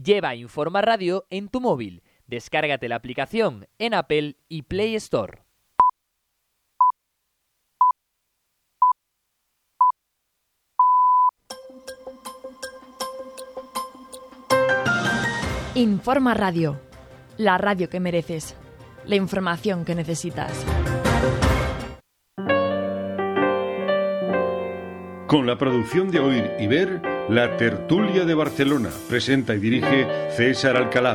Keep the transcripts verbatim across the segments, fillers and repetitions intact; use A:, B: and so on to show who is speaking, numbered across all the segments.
A: Lleva Informa Radio en tu móvil. Descárgate la aplicación en Apple y Play Store.
B: Informa Radio, la radio que mereces, la información que necesitas.
C: Con la producción de Oír y Ver, La Tertulia de Barcelona. Presenta y dirige César Alcalá.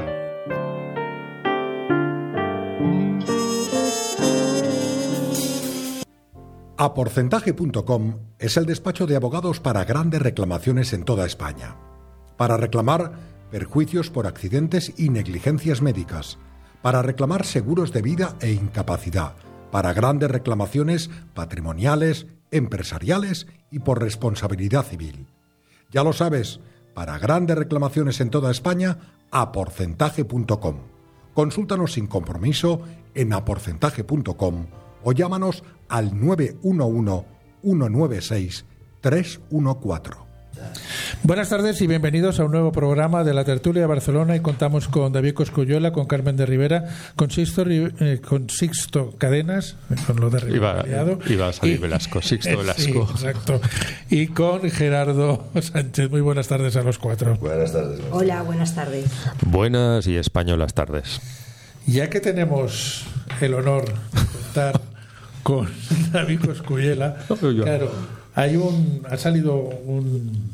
D: Aporcentaje punto com es el despacho de abogados para grandes reclamaciones en toda España. Para reclamar perjuicios por accidentes y negligencias médicas, para reclamar seguros de vida e incapacidad, para grandes reclamaciones patrimoniales, empresariales y por responsabilidad civil. Ya lo sabes, para grandes reclamaciones en toda España, aporcentaje punto com. Consúltanos sin compromiso en aporcentaje punto com o llámanos al nueve uno uno, uno nueve seis, tres uno cuatro.
E: Buenas tardes y bienvenidos a un nuevo programa de La Tertulia de Barcelona, y contamos con David Cosculluela, con Carmen de Rivera, con Sixto, eh, con Sixto Cadenas, con lo de Rivera.
F: Iba, iba a salir y, Velasco, Sixto Velasco.
E: Sí, exacto. Y con Gerardo Sánchez. Muy buenas tardes a los cuatro.
G: Buenas tardes.
H: Hola, buenas tardes.
F: Buenas y españolas tardes.
E: Ya que tenemos el honor de contar con David Cosculluela, claro, hay un, ha salido un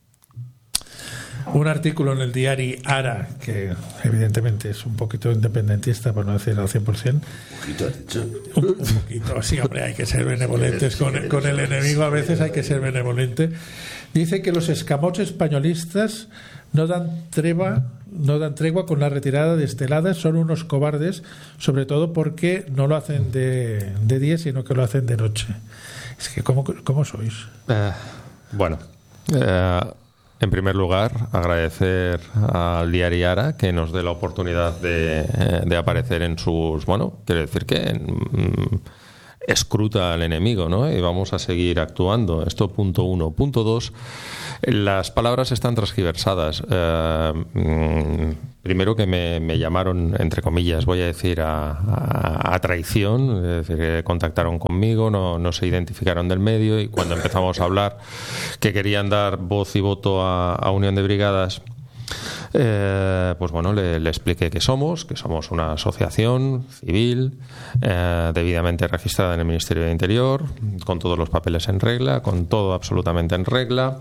E: un artículo en el diario Ara, que evidentemente es un poquito independentista, por no decir al cien por ciento.
G: Un poquito, has dicho.
E: Un, un poquito, sí, hombre, hay que ser benevolentes con, con el enemigo, a veces hay que ser benevolente. Dice que los escamosos españolistas no dan tregua, no dan tregua con la retirada de esteladas, son unos cobardes, sobre todo porque no lo hacen de, de día, sino que lo hacen de noche. Es que, ¿cómo, cómo sois?
F: Eh, bueno, eh, en primer lugar, agradecer al diario Ara que nos dé la oportunidad de, de aparecer en sus... Bueno, quiero decir que mm, escruta al enemigo, ¿no? Y vamos a seguir actuando. Esto, punto uno. Punto dos, las palabras están transgiversadas. Eh, mm, primero que me, me llamaron, entre comillas, voy a decir, a, a, a traición. Es decir, que contactaron conmigo, no, no se identificaron del medio, y cuando empezamos a hablar que querían dar voz y voto a, a Unión de Brigadas, Eh, pues bueno, le, le expliqué que somos, que somos una asociación civil eh, debidamente registrada en el Ministerio de Interior, con todos los papeles en regla, con todo absolutamente en regla,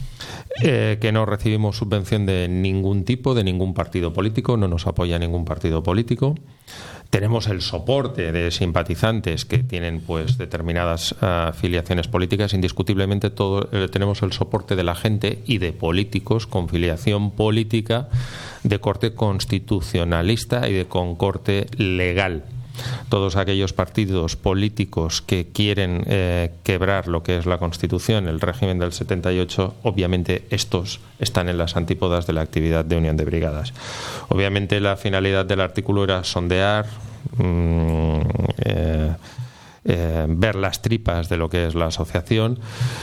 F: eh, que no recibimos subvención de ningún tipo, de ningún partido político, no nos apoya ningún partido político. Tenemos el soporte de simpatizantes que tienen pues determinadas uh, filiaciones políticas. Indiscutiblemente todo, eh, tenemos el soporte de la gente y de políticos con filiación política de corte constitucionalista y de con corte legal. Todos aquellos partidos políticos que quieren eh, quebrar lo que es la Constitución, el régimen del setenta y ocho, obviamente estos están en las antípodas de la actividad de Unión de Brigadas. Obviamente la finalidad del artículo era sondear, mmm, eh, Eh, ver las tripas de lo que es la asociación,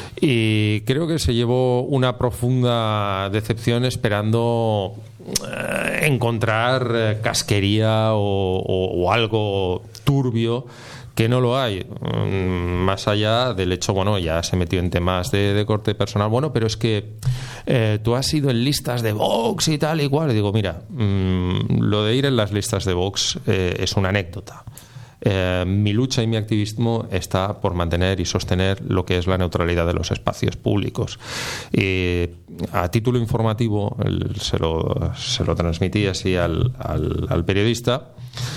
F: y creo que se llevó una profunda decepción esperando eh, encontrar eh, casquería o, o, o algo turbio, que no lo hay, mm, más allá del hecho, bueno, ya se metió en temas de, de corte personal, bueno, pero es que eh, tú has ido en listas de Vox y tal y cual, y digo, mira, mmm, lo de ir en las listas de Vox eh, es una anécdota. Eh, mi lucha y mi activismo está por mantener y sostener lo que es la neutralidad de los espacios públicos. Y a título informativo, el, se, lo, se lo transmití así al, al, al periodista,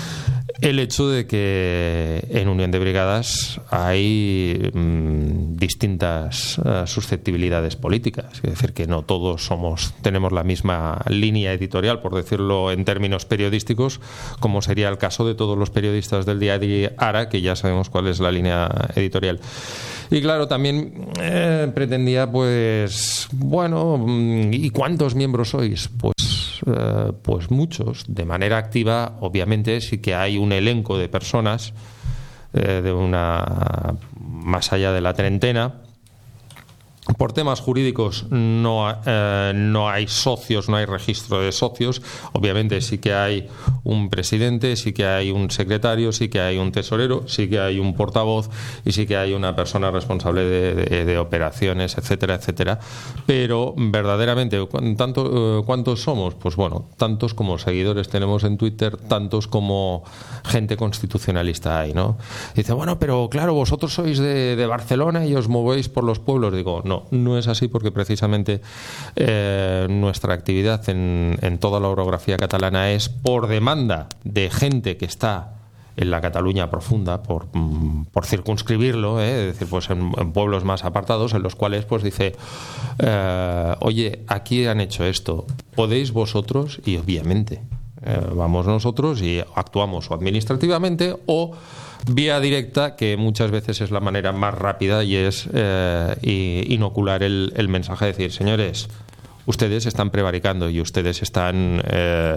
F: el hecho de que en Unión de Brigadas hay mmm, distintas uh, susceptibilidades políticas, es decir, que no todos somos tenemos la misma línea editorial, por decirlo en términos periodísticos, como sería el caso de todos los periodistas del diario Ara, que ya sabemos cuál es la línea editorial. Y claro, también eh, pretendía, pues, bueno, ¿y cuántos miembros sois? Pues Eh, pues muchos, de manera activa. Obviamente sí que hay un elenco de personas eh, de una más allá de la treintena, Por temas jurídicos no, eh, no hay socios, no hay registro de socios. Obviamente sí que hay un presidente, sí que hay un secretario, sí que hay un tesorero, sí que hay un portavoz y sí que hay una persona responsable de, de, de operaciones, etcétera, etcétera. Pero verdaderamente, ¿tanto, eh, ¿cuántos somos? Pues bueno, tantos como seguidores tenemos en Twitter, tantos como gente constitucionalista hay, ¿no? Dice, bueno, pero claro, vosotros sois de, de Barcelona y os movéis por los pueblos. Digo, no. No es así porque precisamente eh, nuestra actividad en, en toda la orografía catalana es por demanda de gente que está en la Cataluña profunda, por, por circunscribirlo, ¿eh? Es decir, pues en, en pueblos más apartados, en los cuales pues dice, eh, oye, aquí han hecho esto, ¿podéis vosotros? Y obviamente eh, vamos nosotros y actuamos o administrativamente o vía directa, que muchas veces es la manera más rápida y es eh, inocular el, el mensaje de decir, señores, ustedes están prevaricando y ustedes están eh,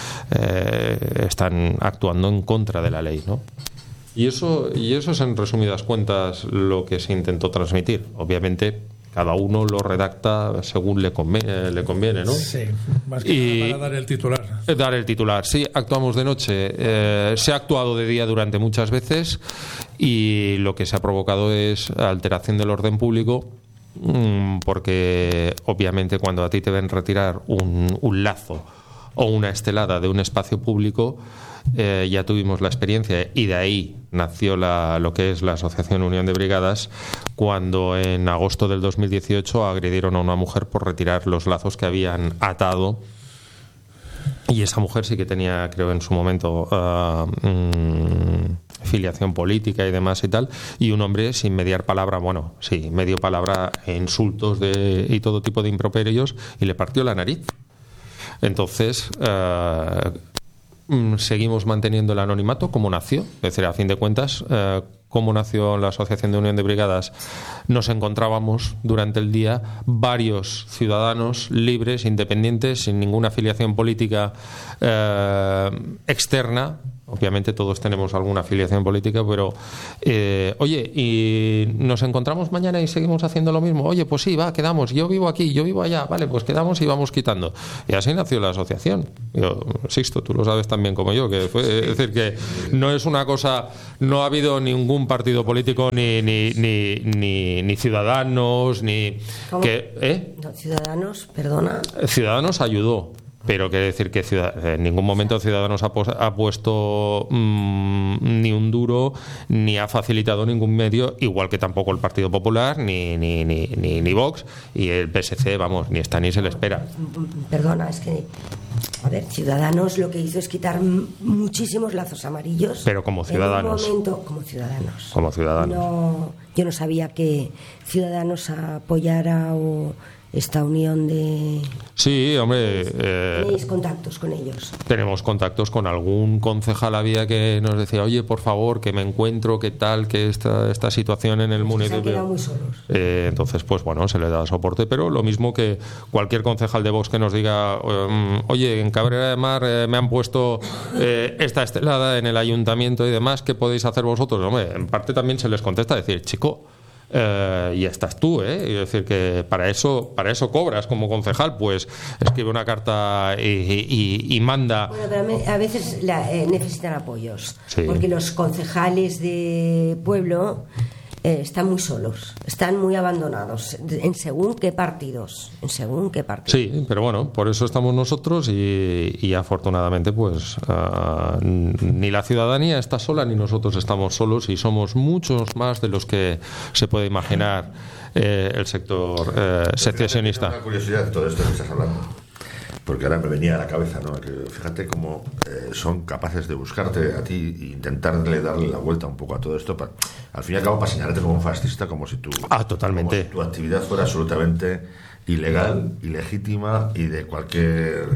F: eh, están actuando en contra de la ley, ¿no? Y eso, y eso es en resumidas cuentas lo que se intentó transmitir. Obviamente cada uno lo redacta según le conviene, le conviene, ¿no?
E: Sí, más que
F: y
E: nada para dar el titular.
F: Dar el titular, sí, actuamos de noche. Eh, se ha actuado de día durante muchas veces y lo que se ha provocado es alteración del orden público, mmm, porque obviamente cuando a ti te ven retirar un, un lazo o una estelada de un espacio público, Eh, ya tuvimos la experiencia y de ahí nació la, lo que es la Asociación Unión de Brigadas, cuando en agosto del dos mil dieciocho agredieron a una mujer por retirar los lazos que habían atado, y esa mujer sí que tenía, creo en su momento, uh, um, filiación política y demás y tal, y un hombre sin mediar palabra, bueno, sí, medio palabra, insultos de, y todo tipo de improperios, y le partió la nariz. Entonces uh, seguimos manteniendo el anonimato como nació, es decir, a fin de cuentas, eh, como nació la Asociación de Unión de Brigadas, nos encontrábamos durante el día varios ciudadanos libres, independientes, sin ninguna afiliación política eh, externa. Obviamente todos tenemos alguna afiliación política, pero eh, oye, ¿y nos encontramos mañana y seguimos haciendo lo mismo? Oye, pues sí, va, quedamos, yo vivo aquí, yo vivo allá, vale, pues quedamos y vamos quitando. Y así nació la asociación. Yo, Sixto, tú lo sabes tan bien como yo, que fue, es decir, que no es una cosa, no ha habido ningún partido político, ni ni ni ni, ni Ciudadanos, ni
G: ¿Cómo?
F: que ¿eh?
G: No, Ciudadanos, perdona.
F: Ciudadanos ayudó. Pero quiere decir que en ningún momento Ciudadanos ha, pu- ha puesto mmm, ni un duro, ni ha facilitado ningún medio, igual que tampoco el Partido Popular, ni, ni, ni, ni, ni Vox, y el P S C, vamos, ni está ni se le espera.
G: Perdona, es que, a ver, Ciudadanos lo que hizo es quitar m- muchísimos lazos amarillos.
F: Pero como Ciudadanos.
G: En un momento, como Ciudadanos.
F: Como Ciudadanos.
G: No, yo no sabía que Ciudadanos apoyara o esta unión de...
F: Sí, hombre... Eh,
G: ¿Tenéis contactos con ellos?
F: Tenemos contactos con algún concejal había que nos decía, oye, por favor, que me encuentro, qué tal, que esta, esta situación en el municipio...
G: Se han quedado muy solos.
F: Eh, entonces, pues bueno, se le da soporte, pero lo mismo que cualquier concejal de Vox que nos diga, oye, en Cabrera de Mar eh, me han puesto eh, esta estelada en el ayuntamiento y demás, ¿qué podéis hacer vosotros? Hombre, en parte también se les contesta, decir, chico... Eh, y estás tú, ¿eh? Es decir, que para eso para eso cobras como concejal, pues escribe una carta y, y, y manda.
G: Bueno, pero a veces la, eh, necesitan apoyos,
F: sí.
G: Porque los concejales de pueblo eh, están muy solos, están muy abandonados, en según qué partidos, en según qué partidos.
F: Sí, pero bueno, por eso estamos nosotros y, y afortunadamente pues uh, ni la ciudadanía está sola ni nosotros estamos solos y somos muchos más de los que se puede imaginar eh, el sector eh, secesionista.
H: Una curiosidad de todo esto que estás hablando, porque ahora me venía a la cabeza, ¿no? Que fíjate cómo eh, son capaces de buscarte a ti e intentarle darle la vuelta un poco a todo esto, para, al fin y al cabo, para señalarte como un fascista, como si tu,
F: ah, totalmente.
H: Como si tu actividad fuera absolutamente ilegal, ilegítima y de cualquier,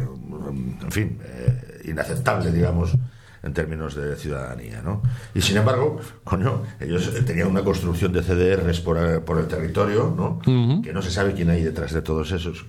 H: en fin, eh, inaceptable, digamos, en términos de ciudadanía, ¿no? Y sin embargo, coño, ellos tenían una construcción de C D Rs por, por el territorio, ¿no? Uh-huh. Que no se sabe quién hay detrás de todos esos.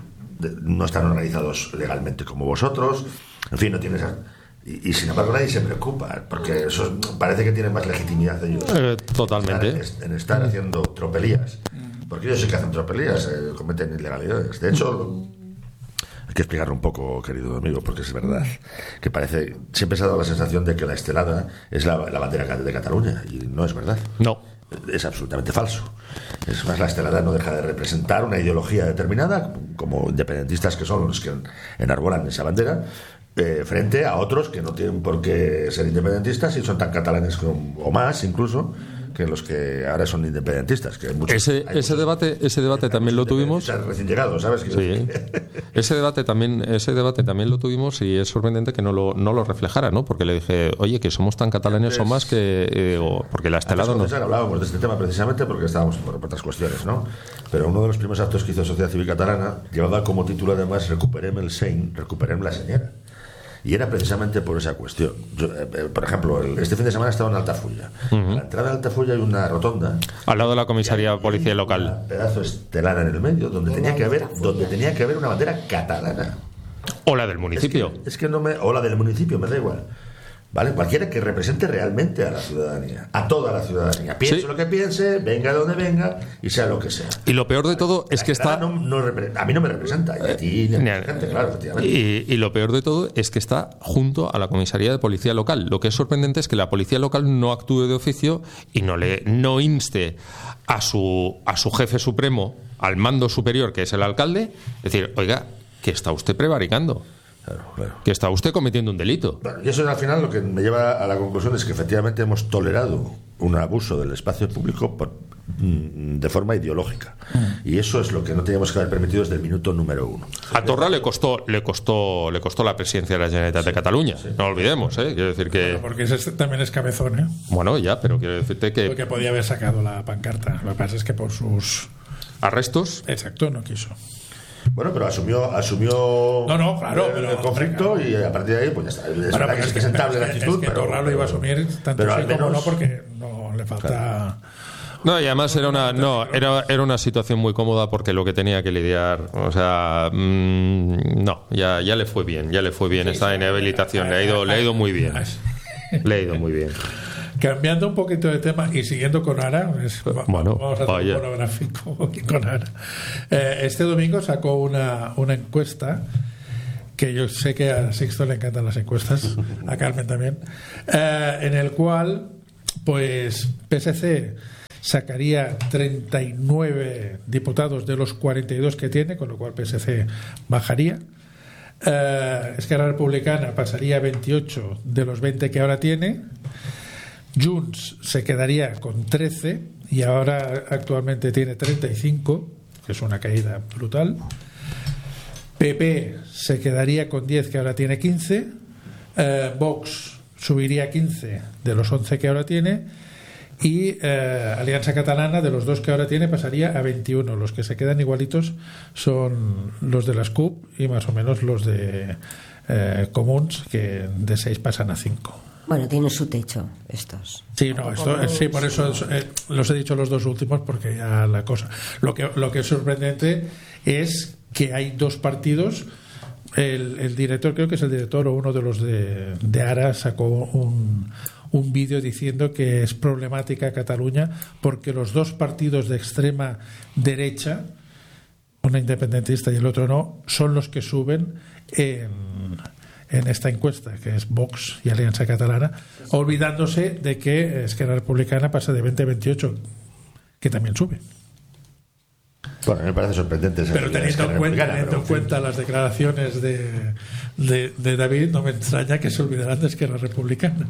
H: No están organizados legalmente como vosotros, en fin, no tienes y, y sin embargo nadie se preocupa porque eso parece que tienen más legitimidad ellos
F: eh, totalmente
H: en estar, en estar haciendo tropelías Porque ellos sí que hacen tropelías, eh, cometen ilegalidades. De hecho, hay que explicarlo un poco, querido amigo, porque es verdad que parece, siempre se ha dado la sensación de que la estelada es la, la bandera de Cataluña, y no es verdad.
F: No.
H: Es absolutamente falso. Es más, la estelada no deja de representar una ideología determinada, como independentistas que son los que enarbolan esa bandera, eh, frente a otros que no tienen por qué ser independentistas y son tan catalanes como, o más incluso que los que ahora son independentistas. Que hay muchos,
F: ese
H: hay
F: ese
H: muchos,
F: debate ese debate también lo tuvimos.
H: Recién llegados, ¿sabes?
F: Sí. Ese debate también ese debate también lo tuvimos y es sorprendente que no lo no lo reflejara, ¿no? Porque le dije, oye, que somos tan catalanes o más que eh, o, porque la estelada no.
H: Hablábamos de este tema precisamente porque estábamos por otras cuestiones, ¿no? Pero uno de los primeros actos que hizo Sociedad Civil Catalana llevaba como título además Recuperem el Sein, Recuperem la señora. Y era precisamente por esa cuestión. Yo, eh, por ejemplo, el, este fin de semana estaba en Altafulla. Uh-huh. A la entrada de Altafulla hay una rotonda.
F: Al lado de la comisaría de policía local.
H: Un pedazo estelada en el medio, donde tenía que haber, donde tenía que haber una bandera catalana.
F: O la del municipio.
H: Es que, es que no me, o la del municipio, me da igual. ¿Vale? Cualquiera que represente realmente a la ciudadanía, a toda la ciudadanía. Piense sí. lo que piense, venga de donde venga y sea lo que sea.
F: Y lo peor de todo
H: la
F: es que está.
H: No, no a mí no me representa, y a ti, ni a la gente, claro, efectivamente.
F: Y, y lo peor de todo es que está junto a la comisaría de policía local. Lo que es sorprendente es que la policía local no actúe de oficio y no le no inste a su a su jefe supremo, al mando superior, que es el alcalde, decir, oiga, que está usted prevaricando. Claro, claro. Que está usted cometiendo un delito.
H: Bueno, y eso al final lo que me lleva a la conclusión es que efectivamente hemos tolerado un abuso del espacio público por, de forma ideológica. Mm. Y eso es lo que no teníamos que haber permitido desde el minuto número uno.
F: A Torra le costó, le costó, le costó la presidencia de la Generalitat sí, de Cataluña. Sí. No lo olvidemos, ¿eh? Quiero decir que.
E: Bueno, porque ese también es cabezón, ¿eh?
F: Bueno, ya, pero quiero decirte que.
E: Porque podía haber sacado la pancarta. Lo que pasa es que por sus
F: arrestos.
E: Exacto, no quiso.
H: Bueno, pero asumió asumió
E: no, no, claro,
H: el,
E: pero,
H: el conflicto hombre, claro. Y a partir de ahí pues ya está. Es
E: bueno,
H: verdad que es presentable la actitud,
E: es que
H: pero
E: Torra lo iba a asumir tanto
H: pero
E: sí
H: al menos,
E: como no porque no le falta claro.
F: No, y además era una no era era una situación muy cómoda porque lo que tenía que lidiar, o sea, mmm, no, ya ya le fue bien, ya le fue bien sí, esta sí, inhabilitación, le ha ido le ha ido muy bien. Le ha ido muy bien.
E: Cambiando un poquito de tema y siguiendo con Ara, es,
F: bueno,
E: vamos a hacer vaya. un monográfico con Ara. Eh, este domingo sacó una, una encuesta, que yo sé que a Sixto le encantan las encuestas, a Carmen también, eh, en el cual, pues, P S C sacaría treinta y nueve diputados de los cuarenta y dos que tiene, con lo cual P S C bajaría. Eh, Esquerra Republicana pasaría a veintiocho de los veinte que ahora tiene. Junts se quedaría con trece y ahora actualmente tiene treinta y cinco, que es una caída brutal. P P se quedaría con diez, que ahora tiene quince. eh, Vox subiría a quince de los once que ahora tiene y eh, Alianza Catalana de los dos que ahora tiene pasaría a veintiuno. Los que se quedan igualitos son los de las C U P y más o menos los de eh, Comuns, que de seis pasan a cinco.
G: Bueno, tienen su techo estos.
E: Sí, no, esto, sí, por eso eh, los he dicho los dos últimos porque ya la cosa. Lo que lo que es sorprendente es que hay dos partidos. El, el director, creo que es el director o uno de los de, de Ara, sacó un, un vídeo diciendo que es problemática Cataluña porque los dos partidos de extrema derecha, uno independentista y el otro no, son los que suben en en esta encuesta, que es Vox y Alianza Catalana, olvidándose de que Esquerra Republicana pasa de veinte a veintiocho, que también sube.
H: Bueno, me parece sorprendente.
E: Pero teniendo en cuenta, teniendo en cuenta las declaraciones de, de, de David, no me extraña que se olvidaran de Esquerra Republicana.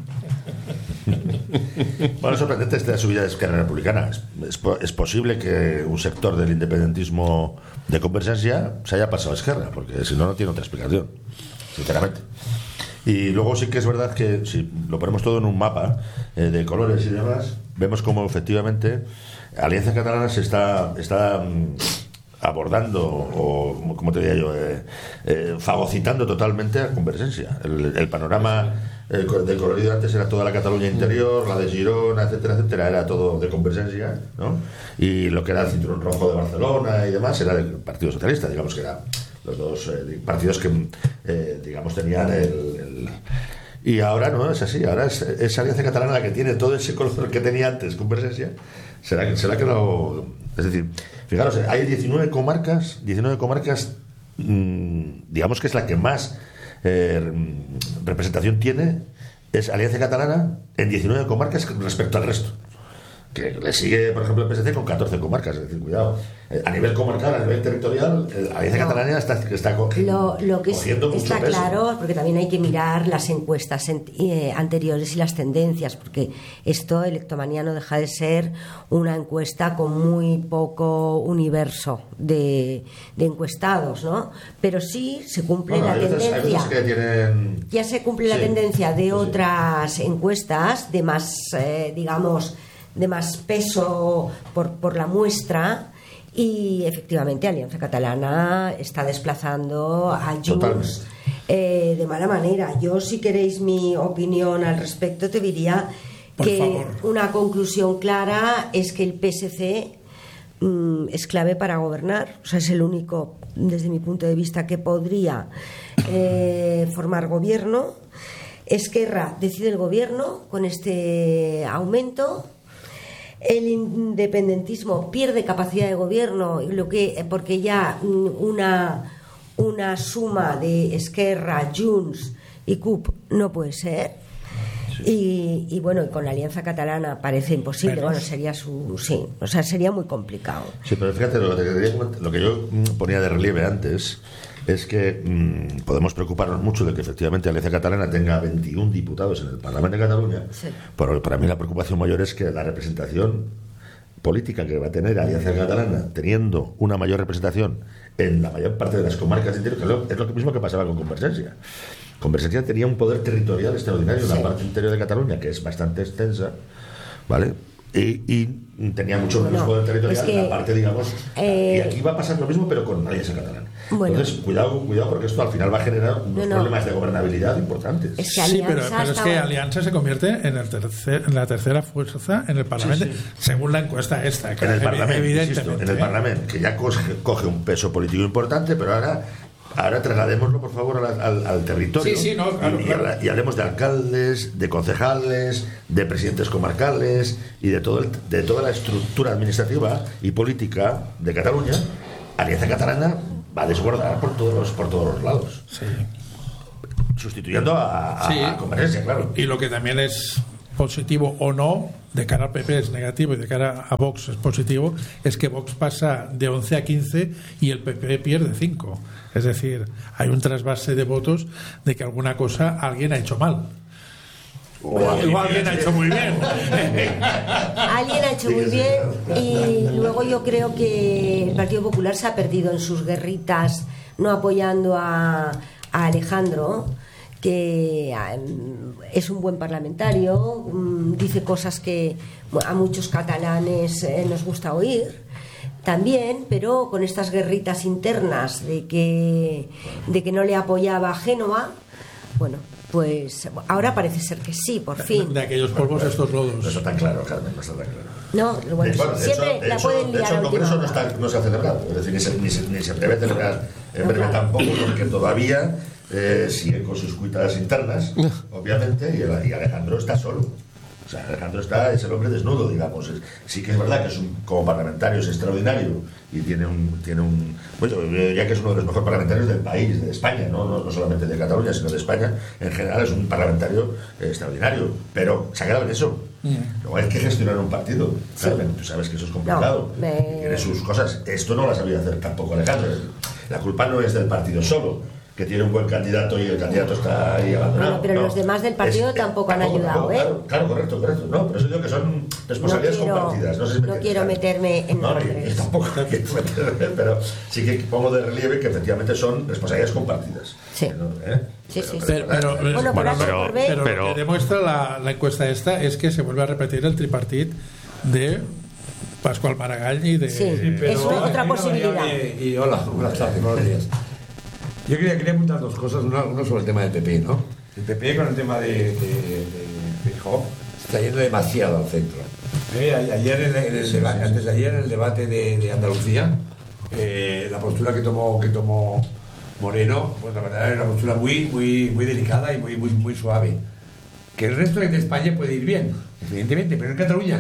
H: Bueno, es sorprendente esta subida de Esquerra Republicana. Es, es, es posible que un sector del independentismo de Convergencia se haya pasado a Esquerra, porque si no, no tiene otra explicación, sinceramente. Y luego sí que es verdad que si lo ponemos todo en un mapa eh, de colores y demás, vemos como efectivamente Alianza Catalana se está, está um, abordando o, como te diría yo, eh, eh, fagocitando totalmente a Convergencia. El, el panorama el, del colorido antes era toda la Cataluña interior, la de Girona, etcétera, etcétera, era todo de Convergencia, ¿no? Y lo que era el cinturón rojo de Barcelona y demás era del Partido Socialista, digamos que era los dos eh, partidos que eh, digamos tenían el, el y ahora no es así, ahora es, es Alianza Catalana la que tiene todo ese color que tenía antes Convergencia. será que será que no Es decir, fijaros, hay diecinueve comarcas, diecinueve comarcas, mmm, digamos que es la que más eh, representación tiene, es Alianza Catalana en diecinueve comarcas respecto al resto. Que le sigue, por ejemplo, el P S C con catorce comarcas. Es decir, cuidado, a nivel comarcal, a nivel territorial, la Alianza no. Catalana está, está cogiendo,
G: lo, lo que
H: cogiendo
G: es,
H: mucho
G: está
H: peso.
G: Claro, porque también hay que mirar las encuestas en, eh, anteriores y las tendencias, porque esto, Electomanía, no deja de ser una encuesta con muy poco universo de, de encuestados, ¿no? Pero sí se cumple
H: bueno,
G: la
H: hay
G: tendencia.
H: Veces, hay veces que tienen...
G: Ya se cumple sí, la tendencia de sí. otras encuestas de más, eh, digamos, de más peso por, por la muestra, y efectivamente Alianza Catalana está desplazando a Junts eh, de mala manera. Yo, si queréis mi opinión al respecto, te diría
E: por
G: que
E: favor.
G: Una conclusión clara es que el P S C mmm, es clave para gobernar, o sea, es el único, desde mi punto de vista, que podría eh, formar gobierno. Esquerra decide el gobierno con este aumento. El independentismo pierde capacidad de gobierno, lo que, porque ya una, una suma de Esquerra, Junts y C U P no puede ser. Sí. Y, y bueno, con la Alianza Catalana parece imposible. Pero, bueno, sería su sí, o sea, sería muy complicado.
H: Sí, pero fíjate, lo que, lo que yo ponía de relieve antes es que mmm, podemos preocuparnos mucho de que efectivamente la Alianza Catalana tenga veintiún diputados en el Parlamento de Cataluña, sí. Pero para mí la preocupación mayor es que la representación política que va a tener la Alianza Catalana, teniendo una mayor representación en la mayor parte de las comarcas de interior, que es lo, es lo mismo que pasaba con Convergencia. Convergencia tenía un poder territorial extraordinario sí. en la parte interior de Cataluña, que es bastante extensa, ¿vale? Y, y tenía mucho menos bueno, poder territorial es que, en la parte, digamos, eh, y aquí va a pasar lo mismo, pero con la Alianza Catalana. Bueno, entonces, cuidado, cuidado, porque esto al final va a generar unos no, problemas no. de gobernabilidad importantes.
G: Es que
E: sí, pero, pero es que Alianza se convierte en, el tercer, en la tercera fuerza en el Parlamento, sí, sí. según la encuesta esta. Que
H: en el Parlamento,
E: evidentemente,
H: insisto, en el Parlamento, que ya coge, coge un peso político importante, pero ahora... Ahora trasladémoslo, por favor, al, al, al territorio.
E: Sí, sí, no, claro,
H: y,
E: claro.
H: y hablemos de alcaldes, de concejales, de presidentes comarcales y de, todo el, de toda la estructura administrativa y política de Cataluña. Alianza Catalana va a desbordar por todos los, por todos los lados.
E: Sí.
H: Sustituyendo a, a,
E: sí.
H: a Convergencia, claro.
E: Y lo que también es positivo o no, de cara al P P es negativo y de cara a Vox es positivo, es que Vox pasa de once a quince y el P P pierde cinco. Es decir, hay un trasvase de votos de que alguna cosa alguien ha hecho mal. O alguien, alguien ha hecho muy bien.
G: Alguien ha hecho muy bien, y luego yo creo que el Partido Popular se ha perdido en sus guerritas, no apoyando a, a Alejandro, que es un buen parlamentario, dice cosas que a muchos catalanes nos gusta oír también, pero con estas guerritas internas de que, de que no le apoyaba a Génova, bueno, pues ahora parece ser que sí, por fin.
E: De aquellos polvos a estos lodos.
H: No está tan claro, Carmen, no está tan claro.
G: No, bueno,
H: de, bueno,
G: siempre
H: de
G: la
H: hecho,
G: pueden liar.
H: De hecho, el Congreso no, está, no se ha celebrado, es decir, ni se, ni se, ni se prevé celebrar en breve tampoco, porque todavía eh, sigue con sus cuitas internas, obviamente, y, el, y Alejandro está solo. O sea, Alejandro está, es el hombre desnudo, digamos. Es, sí que es verdad que es un, como parlamentario es extraordinario y tiene un, tiene un bueno, ya que es uno de los mejores parlamentarios del país, de España, no, no, no solamente de Cataluña, sino de España en general, es un parlamentario eh, extraordinario, pero se ha quedado en eso. Mm. Luego hay que gestionar un partido, sí. Carmen, tú sabes que eso es complicado, no, me... tiene sus cosas. Esto no lo ha sabido hacer tampoco Alejandro. La culpa no es del partido solo, que tiene un buen candidato y el candidato está ahí abandonado.
G: Bueno, pero
H: no,
G: los demás del partido
H: es,
G: tampoco han
H: tampoco,
G: ayudado,
H: no,
G: ¿eh?
H: Claro, claro, correcto, correcto. No, pero eso digo que son responsabilidades
G: no quiero,
H: compartidas. No, sé si
G: no quiero meterme en
H: no, nombres. Yo tampoco quiero meterme, pero sí que pongo de relieve que efectivamente son responsabilidades compartidas.
G: Sí.
H: ¿Eh?
G: Sí, sí, sí.
E: Pero, pero, pero,
G: bueno,
E: bueno,
G: pero,
E: pero, pero,
F: pero
E: lo que demuestra la, la encuesta esta es que se vuelve a repetir el tripartit de Pascual Maragall y de...
G: Sí, pero, es otra posibilidad.
I: Y, y hola, buenas tardes, buenos días. Yo quería, quería apuntar dos cosas. Una, una sobre el tema del P P, ¿no? El P P con el tema de, de, de Feijóo está yendo demasiado al centro. Eh, ayer en el, en el debate, antes de ayer en el debate de, de Andalucía, eh, la postura que tomó que tomó Moreno, pues la verdad era una postura muy muy muy delicada y muy muy muy suave. Que el resto de España puede ir bien, evidentemente, pero en Cataluña no.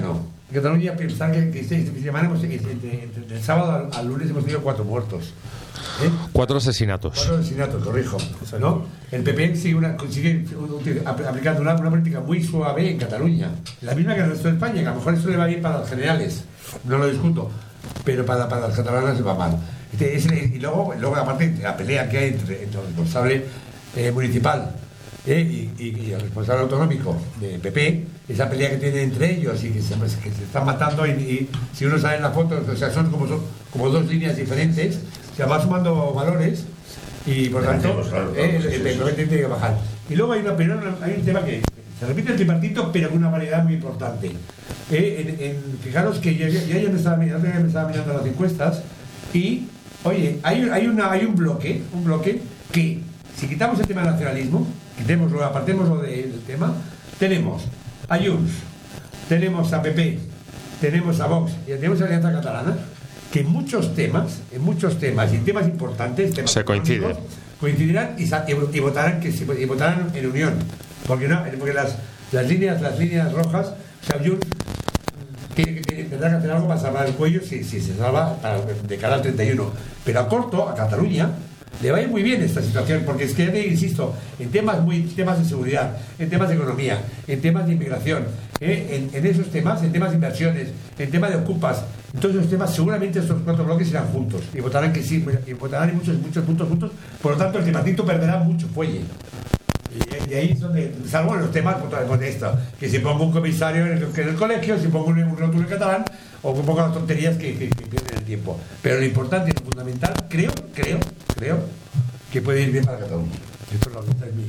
I: En Cataluña pensar que, que este, este semana hemos, entre, entre, entre el sábado al, al lunes hemos tenido cuatro muertos. ¿eh?
F: Cuatro asesinatos.
I: Cuatro asesinatos, corrijo. ¿No? El P P sigue, una, sigue aplicando una, una política muy suave en Cataluña. La misma que en el resto de España, que a lo mejor eso le va bien para los generales. No lo discuto. Pero para, para las catalanas se va mal. Este, ese, y luego, luego, aparte, la pelea que hay entre, entre el responsable eh, municipal eh, y, y, y el responsable autonómico de P P, esa pelea que tienen entre ellos y que se, que se están matando, y, y si uno sale en la foto, o sea, son como, son como dos líneas diferentes, se va sumando valores y por tanto
H: claro,
I: eh,
H: claro, sí,
I: el, el, el, el tiene que bajar. Y luego hay, una, pero hay un tema que se repite el tripartito, pero con una variedad muy importante. Eh, en, en, fijaros que yo, yo, yo ya me estaba mirando, me estaba mirando las encuestas y, oye, hay, hay, una, hay un bloque, un bloque que, si quitamos el tema del nacionalismo, quitémoslo, apartémoslo de, del tema, tenemos a Junts, tenemos a P P, tenemos a Vox y tenemos a Alianza Catalana, que en muchos temas, en muchos temas y temas importantes, temas
F: se coinciden,
I: coincidirán y, y votarán que y votarán en unión, porque no, porque las, las líneas, las líneas rojas, o sea, Junts tiene, tiene, tendrá que hacer algo para salvar el cuello si, si se salva para, de cara al treinta y uno, pero a corto, a Cataluña le va a ir muy bien esta situación, porque es que, insisto, en temas muy temas de seguridad, en temas de economía, en temas de inmigración, eh, en, en esos temas, en temas de inversiones, en temas de ocupas, en todos esos temas, seguramente estos cuatro bloques irán juntos y votarán que sí, y votarán en muchos, muchos puntos juntos, por lo tanto el tripartito perderá mucho fuelle. Y, y ahí es donde, salvo en los temas pues, de esto, que si pongo un comisario en el, en el colegio, si pongo un, un rótulo en catalán, o que pongo las tonterías que, que, que pierden el tiempo. Pero lo importante y lo fundamental, creo, creo, creo, que puede ir bien para Cataluña. Esto es, lo, esta es mi,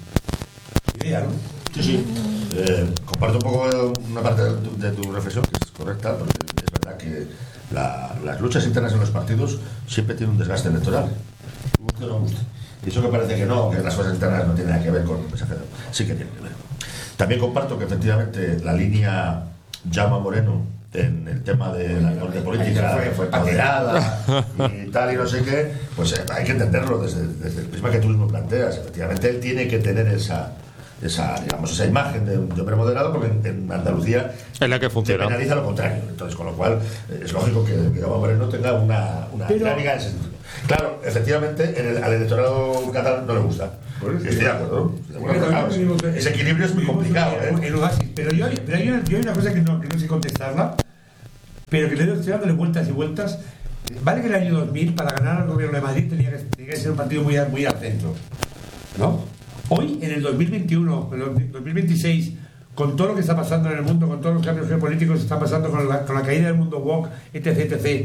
I: mi idea, ¿no?
H: Sí, sí. Eh, comparto un poco una parte de tu, de tu reflexión, que es correcta, porque es verdad que la, las luchas internas en los partidos siempre tienen un desgaste electoral. Guste o no guste. Y eso que parece que no, que las cosas internas no tienen nada que ver con el mensaje, sí que tienen que ver. También comparto que efectivamente la línea Jaume Moreno en el tema de la de política
I: fue, fue
H: pateada y tal y no sé qué, pues eh, hay que entenderlo desde, desde el prisma que tú mismo planteas. Efectivamente él tiene que tener esa esa digamos esa imagen de un hombre moderado, porque en, en Andalucía
F: es la que funciona,
H: se penaliza lo contrario. Entonces, con lo cual eh, es lógico que, que Jaume Moreno tenga una, una
I: Pero,
H: dinámica en ese sentido. Claro, efectivamente en el, al electorado catalán no le gusta. Pues, estoy de acuerdo, ¿no? Bueno, claro, ese equilibrio es muy complicado, ¿eh?
I: El oasis. Pero yo, pero yo, yo hay una cosa que no, que no sé contestarla, pero que le estoy dándole vueltas y vueltas. Vale que en el año dos mil, para ganar al gobierno de Madrid, tenía que, tenía que ser un partido muy, muy al centro, ¿no? Hoy, en el dos mil veintiuno, en el dos mil veintiséis, con todo lo que está pasando en el mundo, con todos los cambios geopolíticos que están pasando, con la, con la caída del mundo woke, etc, etcétera,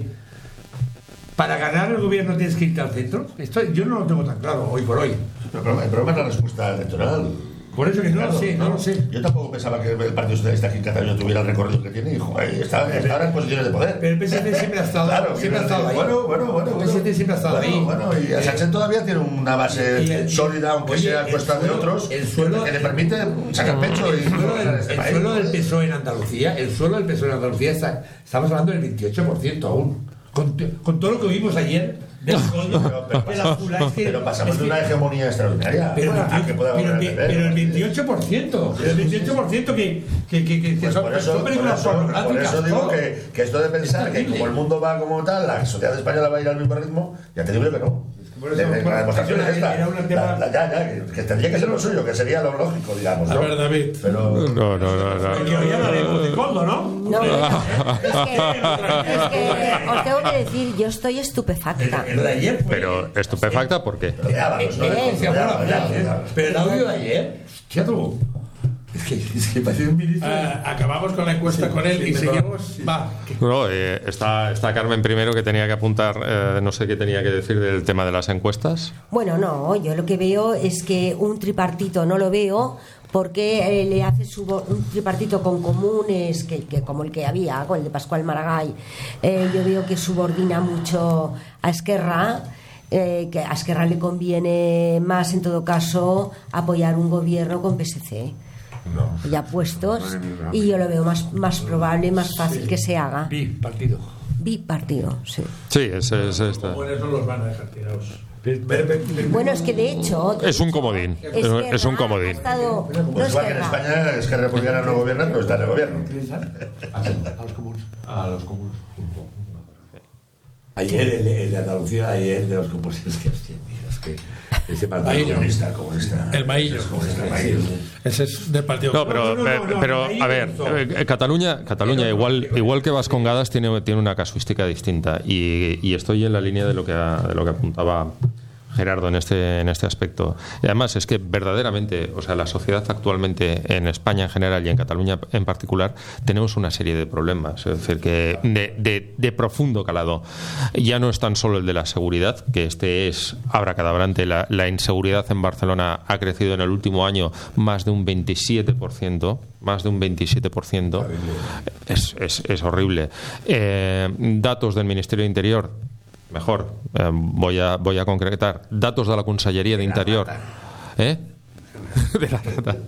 I: ¿para ganar el gobierno tienes que irte al centro? Esto yo no lo tengo tan claro hoy por hoy.
H: Pero el problema es la respuesta electoral.
I: Por eso que no
H: claro,
I: lo sé, no, no lo sé.
H: Yo tampoco pensaba que el Partido Socialista aquí en Cataluña tuviera el recorrido que tiene y joder, está, está ahora en posiciones de poder.
I: Pero el P S D siempre ha estado,
H: claro,
I: siempre ha estado ahí.
H: Bueno, bueno, bueno.
I: El P S D siempre ha estado
H: bueno,
I: ahí.
H: Bueno, y eh, Sánchez todavía tiene una base y el, sólida, aunque oye, sea a costa de otros,
I: el suelo,
H: que le permite sacar pecho y
I: el suelo del, este el suelo del P S O E en Andalucía, el suelo del P S O E en Andalucía está, estamos hablando del veintiocho por ciento aún. Con, con todo lo que vimos ayer del coño,
H: pero, pero,
I: de la pura, es que,
H: pero pasamos
I: es que,
H: de una hegemonía extraordinaria.
I: Pero,
H: bueno,
I: veintiocho,
H: que pueda
I: pero,
H: pero,
I: pero, pero el veintiocho por ciento, pero el veintiocho por ciento que, que, que, que,
H: pues
I: son,
H: por eso,
I: son películas
H: por eso,
I: pornográficas.
H: Por eso digo
I: todo.
H: que, que esto de pensar que como el mundo va como tal, la sociedad española va a ir al mismo ritmo, ya te digo que no.
I: Por eso,
H: de, de, la demostración es esta.
I: Era un tema...
H: la, la, ya, ya, que, que tendría que ser lo suyo, que sería lo lógico, digamos. ¿no?
E: A ver, David.
H: Pero,
F: no, no, no. no.
I: Que hoy hablaremos de Coldo, ¿no?
G: No, es que, es que os tengo que decir, yo estoy estupefacta.
I: El, el de ayer fue...
F: Pero estupefacta, ¿por qué?
H: pero, ya, vamos, ¿no?
I: Eh,
H: Ya,
I: bueno,
H: ya,
I: ya,
H: ya, ya.
I: pero el audio de ayer, hostia tú. Es que, es que parece un ministro.
E: Ah, acabamos con la encuesta
I: Sí,
E: con él
I: sí,
E: y
I: pero-
E: seguimos.
I: sí.
E: Va.
F: No, eh, está, está Carmen primero, que tenía que apuntar, eh, no sé qué tenía que decir del tema de las encuestas.
G: Bueno, no, yo lo que veo es que un tripartito no lo veo porque eh, le hace su, un tripartito con comunes, que, que como el que había, con el de Pascual Maragall, eh, yo veo que subordina mucho a Esquerra, eh, que a Esquerra le conviene más, en todo caso, apoyar un gobierno con P S C.
H: No.
G: Ya puestos, y yo lo veo más, más probable, más fácil que se haga.
I: Vi, partido.
G: bipartido, sí.
F: Sí, es, es esta.
E: Bueno, eso los van a dejar tirados.
G: Bueno, es que de hecho...
F: Es un comodín. Es,
G: Esquerra
F: es un comodín.
G: ha estado- no
H: Pues igual que en
G: Esquerra.
H: España es que Republicana no gobierna, pero está en el gobierno.
I: A los comunes. A los comunes. Ayer el, el de Andalucía, ayer el de los comunes, es que, hostia, mira, es que ese partido
E: Maillo.
H: comunista, comunista.
E: El Maillo.
H: Es comunista, Maillo.
E: Ese es del partido.
F: No, pero,
I: No, no, no, no,
F: pero
I: ahí
F: a ver,
I: no.
F: eh, Cataluña, Cataluña igual, igual que Vascongadas tiene, tiene una casuística distinta y, y estoy en la línea de lo que, ha- de lo que apuntaba Gerardo en este, en este aspecto. Y además es que verdaderamente, o sea, la sociedad actualmente en España en general y en Cataluña en particular, tenemos una serie de problemas, es decir, que de, de, de profundo calado. Ya no es tan solo el de la seguridad, que este es abracadabrante. La, la inseguridad en Barcelona ha crecido en el último año más de un veintisiete por ciento, más de un veintisiete por ciento. Es, es, es horrible. Eh, datos del Ministerio de Interior, mejor, eh, voy a voy a concretar datos de la Conselleria d'Interior, eh? de la rata.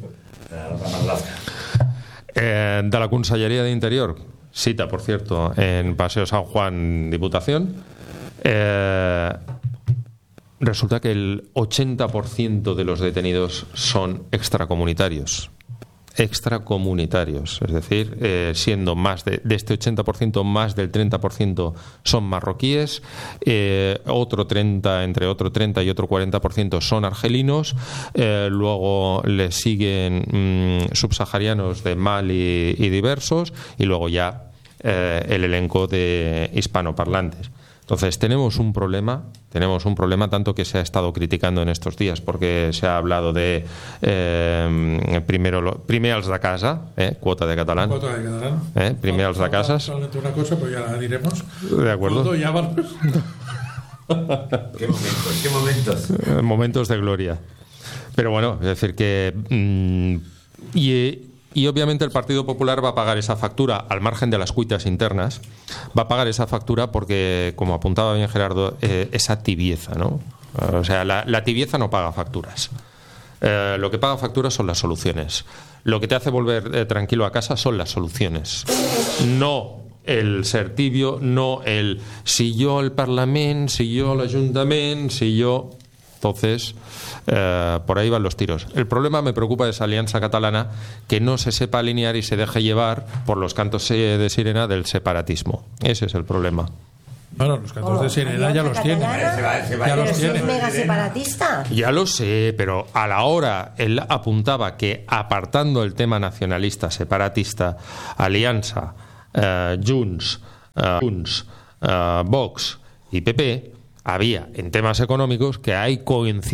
F: Eh, de la Conselleria d'Interior, cita por cierto en Paseo San Juan Diputación, eh, resulta que el ochenta por ciento de los detenidos son extracomunitarios. extracomunitarios, es decir, eh, siendo más de, de este ochenta por ciento, más del treinta por ciento son marroquíes, eh, otro treinta, entre otro treinta y otro cuarenta por ciento son argelinos, eh, luego le siguen mmm, subsaharianos de Mali y diversos, y luego ya eh, el elenco de hispanoparlantes. Entonces tenemos un problema, tenemos un problema tanto que se ha estado criticando en estos días porque se ha hablado de eh, primero lo, primer als de casa, eh, cuota de catalán,
E: Cuota de catalán.
F: eh, primer als de casas,
E: Solamente una cosa, pero ya la diremos.
F: de acuerdo.
E: Todo ya va-
H: Qué momentos, qué momentos.
F: Eh, momentos de gloria. Pero bueno, es decir que mm, y Y obviamente el Partido Popular va a pagar esa factura al margen de las cuitas internas. Va a pagar esa factura porque, como apuntaba bien Gerardo, eh, esa tibieza, ¿no? O sea, la, la tibieza no paga facturas. Eh, lo que paga facturas son las soluciones. Lo que te hace volver eh, tranquilo a casa son las soluciones. No el ser tibio, no el si yo el Parlament, si yo l'Ajuntament, si yo... Entonces, eh, por ahí van los tiros. El problema me preocupa de esa alianza catalana que no se sepa alinear y se deje llevar por los cantos de sirena del separatismo. Ese es el problema.
E: Bueno, los cantos de sirena ya los tienen. Ya los
G: Pero si es
E: tienen.
G: mega separatista.
F: Ya lo sé, pero a la hora él apuntaba que apartando el tema nacionalista, separatista, Alianza, eh, Junts, eh, Junts eh, Vox y P P, había en temas económicos que hay coincidencia